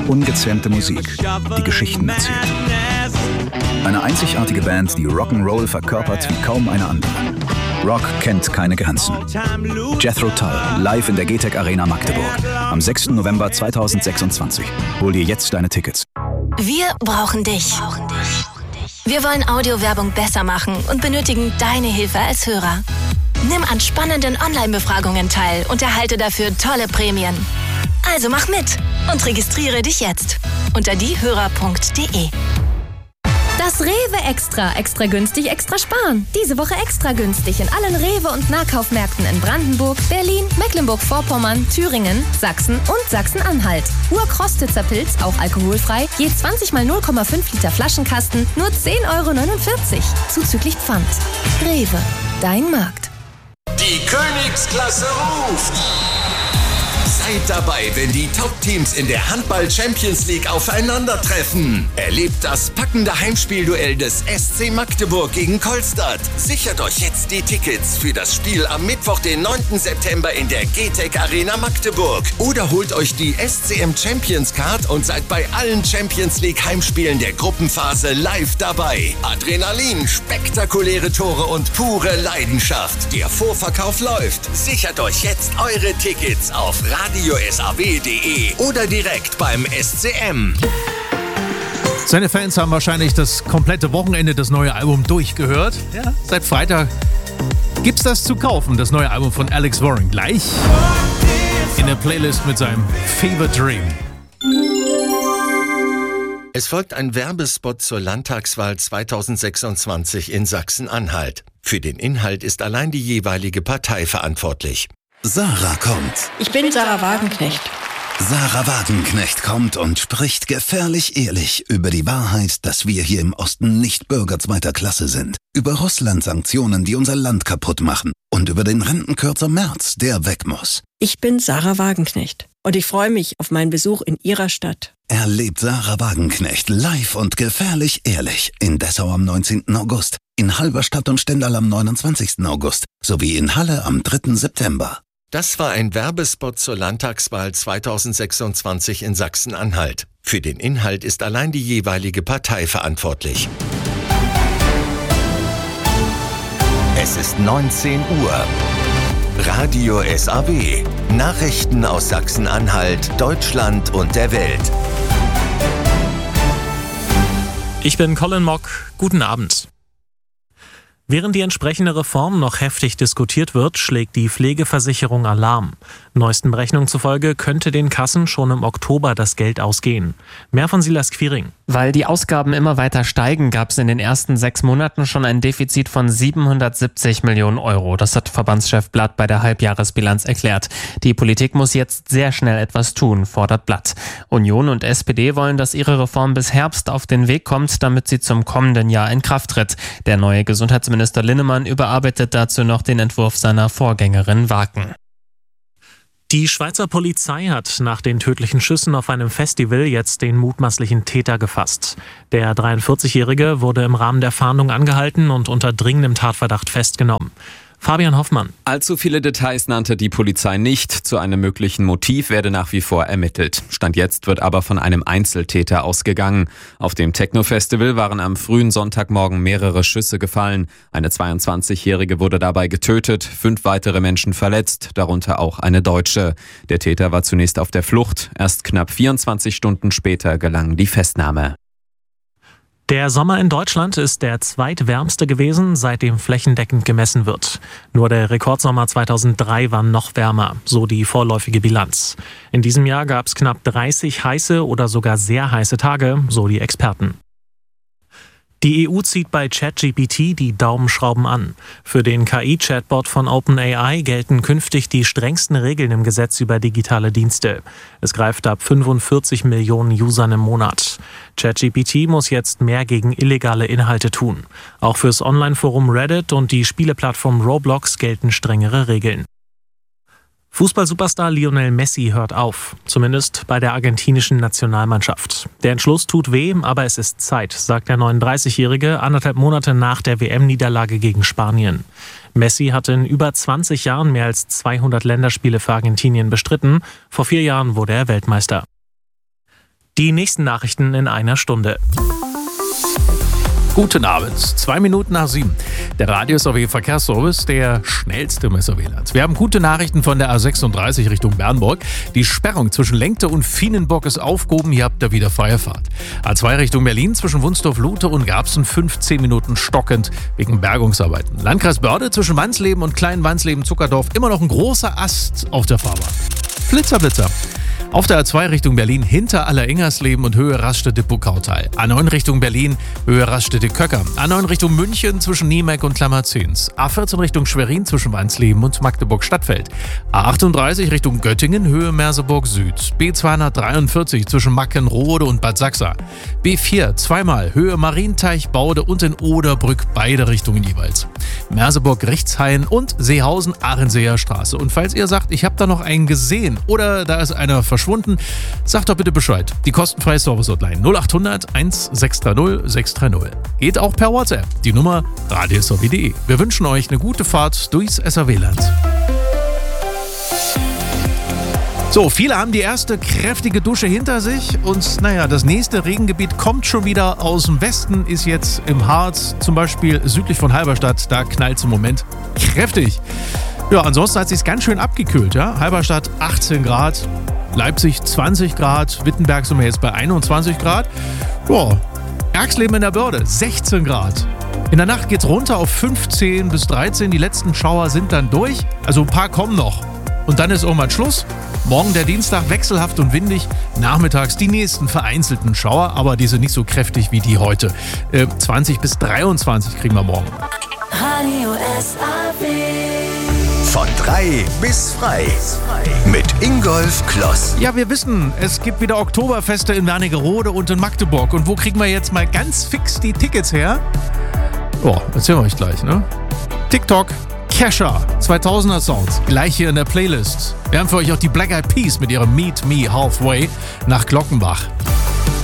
Ungezähmte Musik, die Geschichten erzählt. Eine einzigartige Band, die Rock'n'Roll verkörpert wie kaum eine andere. Rock kennt keine Grenzen. Jethro Tull, live in der GTEC Arena Magdeburg. Am 6. November 2026. Hol dir jetzt deine Tickets. Wir brauchen dich. Wir wollen Audiowerbung besser machen und benötigen deine Hilfe als Hörer. Nimm an spannenden Online-Befragungen teil und erhalte dafür tolle Prämien. Also mach mit und registriere dich jetzt unter diehörer.de. Das Rewe Extra. Extra günstig, extra sparen. Diese Woche extra günstig in allen Rewe- und Nahkaufmärkten in Brandenburg, Berlin, Mecklenburg-Vorpommern, Thüringen, Sachsen und Sachsen-Anhalt. Urkrostitzer Pilz, auch alkoholfrei, je 20 mal 0,5 Liter Flaschenkasten, nur 10,49 €. Zuzüglich Pfand. Rewe, dein Markt. Die Königsklasse ruft! Seid dabei, wenn die Top-Teams in der Handball-Champions League aufeinandertreffen. Erlebt das packende Heimspielduell des SC Magdeburg gegen Kolstadt. Sichert euch jetzt die Tickets für das Spiel am Mittwoch, den 9. September in der GTEC Arena Magdeburg. Oder holt euch die SCM Champions Card und seid bei allen Champions League Heimspielen der Gruppenphase live dabei. Adrenalin, spektakuläre Tore und pure Leidenschaft. Der Vorverkauf läuft. Sichert euch jetzt eure Tickets auf radiosaw.de oder direkt beim SCM. Seine Fans haben wahrscheinlich das komplette Wochenende das neue Album durchgehört. Ja, seit Freitag gibt's das zu kaufen, das neue Album von Alex Warren. Gleich in der Playlist mit seinem Favorite Dream. Es folgt ein Werbespot zur Landtagswahl 2026 in Sachsen-Anhalt. Für den Inhalt ist allein die jeweilige Partei verantwortlich. Sarah kommt. Ich bin Sarah Wagenknecht. Sarah Wagenknecht kommt und spricht gefährlich ehrlich über die Wahrheit, dass wir hier im Osten nicht Bürger zweiter Klasse sind. Über Russland-Sanktionen, die unser Land kaputt machen. Und über den Rentenkürzer Merz, der weg muss. Ich bin Sarah Wagenknecht und ich freue mich auf meinen Besuch in Ihrer Stadt. Erlebt Sarah Wagenknecht live und gefährlich ehrlich in Dessau am 19. August, in Halberstadt und Stendal am 29. August sowie in Halle am 3. September. Das war ein Werbespot zur Landtagswahl 2026 in Sachsen-Anhalt. Für den Inhalt ist allein die jeweilige Partei verantwortlich. Es ist 19 Uhr. Radio SAW. Nachrichten aus Sachsen-Anhalt, Deutschland und der Welt. Ich bin Colin Mock. Guten Abend. Während die entsprechende Reform noch heftig diskutiert wird, schlägt die Pflegeversicherung Alarm. Neuesten Berechnungen zufolge könnte den Kassen schon im Oktober das Geld ausgehen. Mehr von Silas Quiring. Weil die Ausgaben immer weiter steigen, gab es in den ersten 6 Monaten schon ein Defizit von 770 Millionen Euro. Das hat Verbandschef Blatt bei der Halbjahresbilanz erklärt. Die Politik muss jetzt sehr schnell etwas tun, fordert Blatt. Union und SPD wollen, dass ihre Reform bis Herbst auf den Weg kommt, damit sie zum kommenden Jahr in Kraft tritt. Der neue Gesundheitsminister Linnemann überarbeitet dazu noch den Entwurf seiner Vorgängerin Waken. Die Schweizer Polizei hat nach den tödlichen Schüssen auf einem Festival jetzt den mutmaßlichen Täter gefasst. Der 43-Jährige wurde im Rahmen der Fahndung angehalten und unter dringendem Tatverdacht festgenommen. Fabian Hoffmann. Allzu viele Details nannte die Polizei nicht. Zu einem möglichen Motiv werde nach wie vor ermittelt. Stand jetzt wird aber von einem Einzeltäter ausgegangen. Auf dem Techno-Festival waren am frühen Sonntagmorgen mehrere Schüsse gefallen. Eine 22-Jährige wurde dabei getötet, 5 weitere Menschen verletzt, darunter auch eine Deutsche. Der Täter war zunächst auf der Flucht. Erst knapp 24 Stunden später gelang die Festnahme. Der Sommer in Deutschland ist der zweitwärmste gewesen, seitdem flächendeckend gemessen wird. Nur der Rekordsommer 2003 war noch wärmer, so die vorläufige Bilanz. In diesem Jahr gab es knapp 30 heiße oder sogar sehr heiße Tage, so die Experten. Die EU zieht bei ChatGPT die Daumenschrauben an. Für den KI-Chatbot von OpenAI gelten künftig die strengsten Regeln im Gesetz über digitale Dienste. Es greift ab 45 Millionen Usern im Monat. ChatGPT muss jetzt mehr gegen illegale Inhalte tun. Auch fürs Online-Forum Reddit und die Spieleplattform Roblox gelten strengere Regeln. Fußball-Superstar Lionel Messi hört auf, zumindest bei der argentinischen Nationalmannschaft. Der Entschluss tut weh, aber es ist Zeit, sagt der 39-Jährige 1,5 Monate nach der WM-Niederlage gegen Spanien. Messi hatte in über 20 Jahren mehr als 200 Länderspiele für Argentinien bestritten. Vor 4 Jahren wurde er Weltmeister. Die nächsten Nachrichten in einer Stunde. Guten Abend, 2 Minuten nach 7. Der Radio SRW Verkehrsservice, der schnellste im SRW-Land. Wir haben gute Nachrichten von der A36 Richtung Bernburg. Die Sperrung zwischen Lenkte und Fienenbock ist aufgehoben, hier habt ihr wieder freie Fahrt. A2 Richtung Berlin zwischen Wunsdorf-Lute und Garbsen 15 Minuten stockend wegen Bergungsarbeiten. Landkreis Börde zwischen Wansleben und Klein-Wansleben-Zuckerdorf immer noch ein großer Ast auf der Fahrbahn. Blitzer. Auf der A2 Richtung Berlin hinter Allerengersleben und Höhe Raststätte-Puckautal. A9 Richtung Berlin, Höhe Raststätte-Köcker. A9 Richtung München zwischen Niemek und Klammerzins. A14 Richtung Schwerin zwischen Wansleben und Magdeburg-Stadtfeld. A38 Richtung Göttingen, Höhe Merseburg Süd. B243 zwischen Mackenrode und Bad Sachsa. B4 zweimal Höhe Marienteich-Baude und in Oderbrück, beide Richtungen jeweils. Merseburg-Richtshain und Seehausen-Ahrenseer Straße. Und falls ihr sagt, ich habe da noch einen gesehen oder da ist einer verschwunden, sagt doch bitte Bescheid. Die kostenfreie Service-Hotline 0800 1630 630. Geht auch per WhatsApp. Die Nummer radiosrw.de. Wir wünschen euch eine gute Fahrt durchs SRW-Land. So, viele haben die erste kräftige Dusche hinter sich und das nächste Regengebiet kommt schon wieder aus dem Westen, ist jetzt im Harz, zum Beispiel südlich von Halberstadt, da knallt es im Moment kräftig. Ja, ansonsten hat es sich ganz schön abgekühlt, ja. Halberstadt 18 Grad, Leipzig 20 Grad, Wittenberg sind wir jetzt bei 21 Grad. Ja, Erxleben in der Börde 16 Grad. In der Nacht geht's runter auf 15 bis 13, die letzten Schauer sind dann durch, also ein paar kommen noch. Und dann ist irgendwann Schluss. Morgen der Dienstag wechselhaft und windig. Nachmittags die nächsten vereinzelten Schauer, aber die sind nicht so kräftig wie die heute. 20 bis 23 kriegen wir morgen. Radio SRW. Von 3 bis frei. Mit Ingolf Kloss. Ja, wir wissen, es gibt wieder Oktoberfeste in Wernigerode und in Magdeburg. Und wo kriegen wir jetzt mal ganz fix die Tickets her? Boah, erzählen wir euch gleich, ne? TikTok. Kesha, 2000er Sounds, gleich hier in der Playlist. Wir haben für euch auch die Black Eyed Peas mit ihrem Meet Me Halfway nach Glockenbach.